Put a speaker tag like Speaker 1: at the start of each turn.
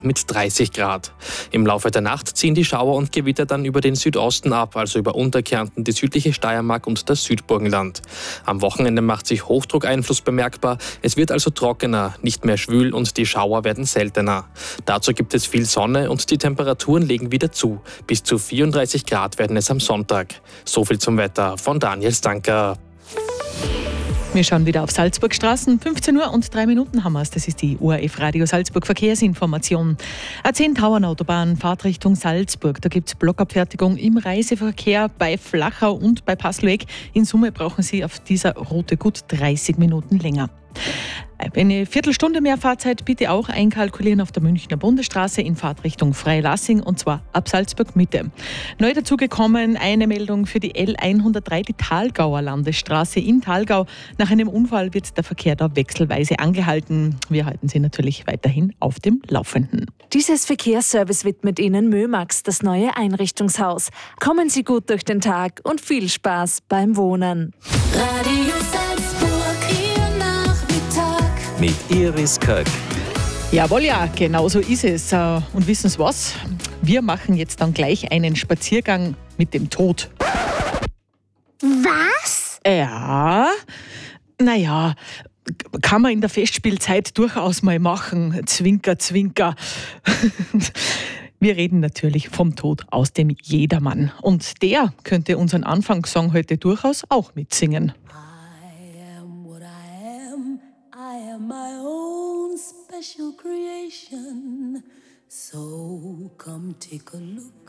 Speaker 1: mit 30 Grad. Im Laufe der Nacht ziehen die Schauer und Gewitter dann über den Südosten ab, also über Unterkärnten, die südliche Steiermark und das Südburgenland. Am Wochenende macht sich Hochdruckeinfluss bemerkbar. Es wird also trockener, nicht mehr schwül und die Schauer werden seltener. Dazu gibt es viel Sonne und die Temperaturen legen wieder zu. Bis zu 34 Grad werden es am Sonntag. So viel zum Wetter von Daniel Stanker.
Speaker 2: Wir schauen wieder auf Salzburgstraßen. 15 Uhr und 3 Minuten haben wir es. Das ist die ORF Radio Salzburg Verkehrsinformation. A10-Tauernautobahn, Fahrtrichtung Salzburg. Da gibt es Blockabfertigung im Reiseverkehr bei Flachau und bei Paslueck. In Summe brauchen Sie auf dieser Route gut 30 Minuten länger. Eine Viertelstunde mehr Fahrzeit bitte auch einkalkulieren auf der Münchner Bundesstraße in Fahrtrichtung Freilassing und zwar ab Salzburg Mitte. Neu dazugekommen eine Meldung für die L103, die Thalgauer Landesstraße in Thalgau. Nach einem Unfall wird der Verkehr da wechselweise angehalten. Wir halten Sie natürlich weiterhin auf dem Laufenden.
Speaker 3: Dieses Verkehrsservice widmet Ihnen Mömax, das neue Einrichtungshaus. Kommen Sie gut durch den Tag und viel Spaß beim Wohnen.
Speaker 4: Radio Salzburg, Ihr Nachmittag.
Speaker 5: Mit Iris Köck.
Speaker 2: Jawohl, ja, genau so ist es. Und wissen Sie was? Wir machen jetzt dann gleich einen Spaziergang mit dem Tod.
Speaker 4: Was?
Speaker 2: Ja, naja, kann man in der Festspielzeit durchaus mal machen. Zwinker, zwinker. Wir reden natürlich vom Tod aus dem Jedermann. Und der könnte unseren Anfangssong heute durchaus auch mitsingen.
Speaker 4: I am what I am. I am my own special creation. So come take a look